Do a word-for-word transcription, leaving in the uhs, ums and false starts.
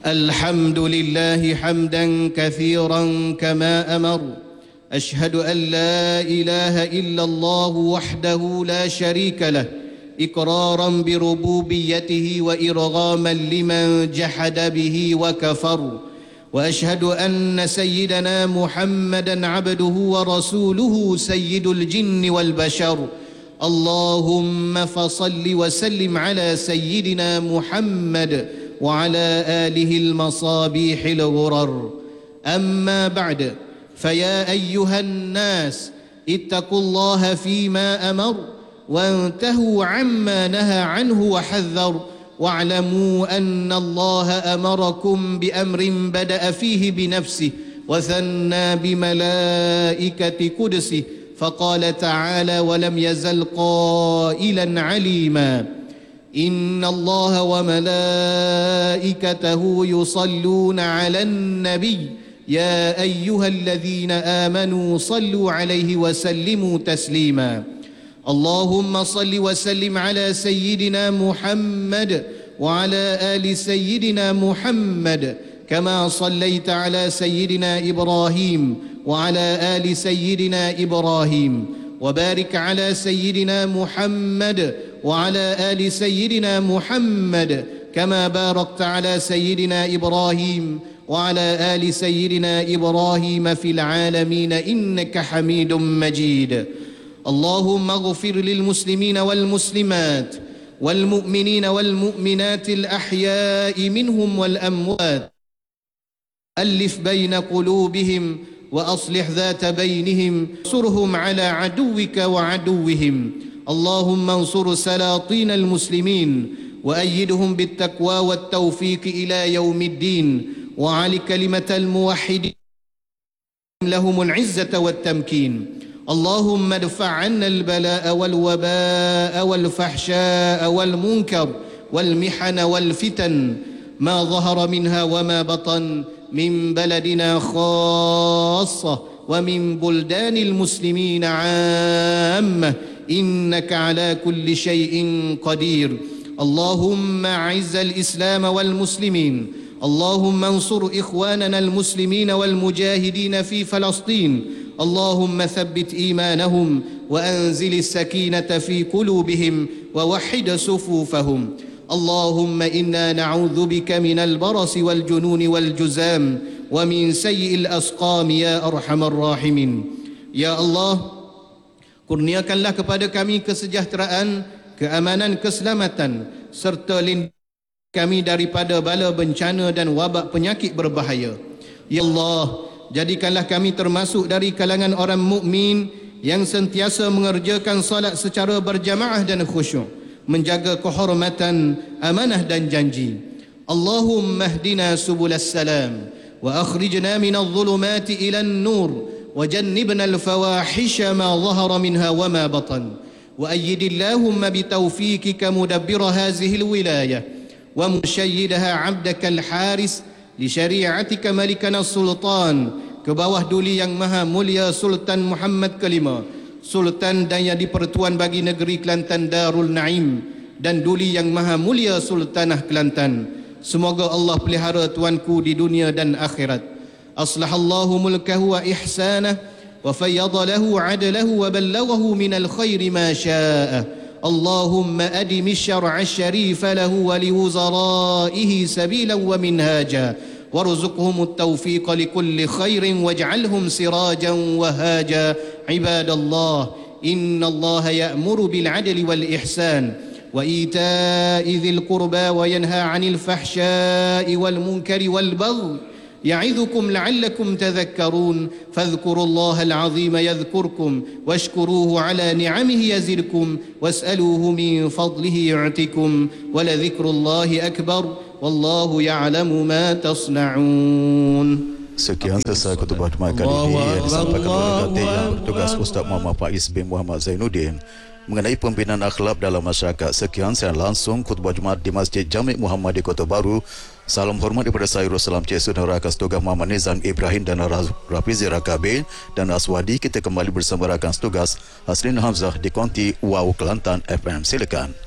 الحمد لله حمدا كثيرا كما أمر. أشهد أن لا إله إلا الله وحده لا شريك له إقرارا بربوبيته وإرغاما لمن جحد به وكفر. وأشهد أن سيدنا محمدا عبده ورسوله سيد الجن والبشر. اللهم فصل وسلم على سيدنا محمد وعلى آله المصابيح الغرر. أما بعد، فيا أيها الناس اتقوا الله فيما أمر وانتهوا عما نهى عنه وحذر، واعلموا أن الله أمركم بأمر بدأ فيه بنفسه وثنى بملائكة قدسه، فقال تعالى: ولم يزل قائلا عليما: إن الله وملائكته يصلون على النبي يا أيها الذين آمنوا صلوا عليه وسلموا تسليما. اللهم صل وسلم على سيدنا محمد وعلى آل سيدنا محمد كما صليت على سيدنا إبراهيم وعلى آل سيدنا إبراهيم، وبارك على سيدنا محمد وعلى آل سيدنا محمد كما باركت على سيدنا إبراهيم وعلى آل سيدنا إبراهيم في العالمين إنك حميد مجيد. اللهم اغفر للمسلمين والمسلمات والمؤمنين والمؤمنات الأحياء منهم والأموات، ألف بين قلوبهم وأصلح ذات بينهم، انصرهم على عدوك وعدوهم. اللهم انصر سلاطين المسلمين وأيدهم بالتقوى والتوفيق إلى يوم الدين، وعلي كلمة الموحدين لهم العزة والتمكين. اللهم ادفع عنا البلاء والوباء والفحشاء والمنكر والمحن والفتن ما ظهر منها وما بطن من بلدنا خاصة ومن بلدان المسلمين عامة، إنك على كل شيء قدير. اللهم أعز الإسلام والمسلمين، اللهم انصر إخواننا المسلمين والمجاهدين في فلسطين، اللهم ثبت إيمانهم وأنزل السكينة في قلوبهم ووحد صفوفهم. اللهم إنا نعوذ بك من البرص والجنون والجزام ومن سيء الأسقام يا أرحم الراحمين. Ya Allah, kurniakanlah kepada kami kesejahteraan, keamanan, keselamatan serta lindungi kami daripada bala bencana dan wabak penyakit berbahaya. Ya Allah, jadikanlah kami termasuk dari kalangan orang mukmin yang sentiasa mengerjakan salat secara berjamaah dan khusyuk, menjaga kehormatan, amanah dan janji. Allahumma hdina subulas salam wa akhrijna minadh dhulumati ilan nur wa jannibna al-fawahisha ma dhahara minha wa ma batan wa ayyidillahumma bitawfikika mudabbira hazihi al-wilayah wa musyayyidaha 'abdaka al-haris li syari'atika malikana sultan, ke bawah duli yang maha mulia Sultan Muhammad kelima, Sultan dan yang di-Pertuan bagi negeri Kelantan Darul Naim, dan duli yang maha mulia Sultanah Kelantan. Semoga Allah pelihara tuanku di dunia dan akhirat. Aslahallahu mulkahu wa ihsanah wa fayyada lahu adlahu wa ballaghahu minal khairi ma sya'a. Allahumma adim asy-syar'a asy-syarifa lahu wa liwuzara'ihi sabilan wa minhaja warzuqhum at-tawfiq likulli khairin waj'alhum sirajan wahaja. Ibadallah, inna Allah ya'muru bil 'adli wal ihsan wa ita'i dhil qurba wa yanha 'anil fahsya'i wal munkari wal baghi يعظكم لعلكم تذكرون فاذكروا الله العظيم يذكركم واشكروه على نعمه يزدكم واسألوه من فضله يعطكم ولذكر الله أكبر والله يعلم ما تصنعون. Sekian selesai khutbah Jumaat kali ini yang disampaikan oleh Datin yang bertugas Ustaz Muhammad Faiz bin Muhammad Zainuddin mengenai pembinaan akhlak dalam masyarakat. Sekian saya langsung khutbah Jumaat di Masjid Jami' Muhammad di Kota Baru. Salam hormat daripada saya Rasulullah Cik Saudara Rakan Setugah Muhammad Nizam Ibrahim dan Rafizi Rakabil dan Aswadi. Kita kembali bersama rakan setugas Hasrin Hamzah di Konti Wow Kelantan F M. Silakan.